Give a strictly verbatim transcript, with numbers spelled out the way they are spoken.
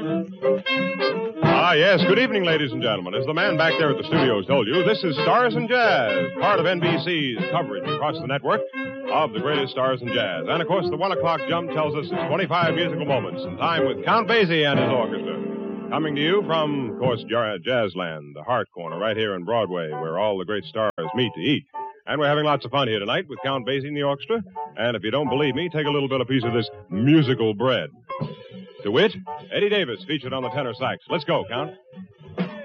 Ah, yes. Good evening, ladies and gentlemen. As the man back there at the studios told you, this is Stars and Jazz, part of N B C's coverage across the network of the greatest stars in jazz. And, of course, the one o'clock jump tells us it's twenty-five musical moments in time with Count Basie and his orchestra. Coming to you from, of course, Jazzland, the Heart Corner, right here in Broadway, where all the great stars meet to eat. And we're having lots of fun here tonight with Count Basie and the orchestra. And if you don't believe me, take a little bit of piece of this musical bread. To wit, Eddie Davis featured on the tenor sax. Let's go, Count.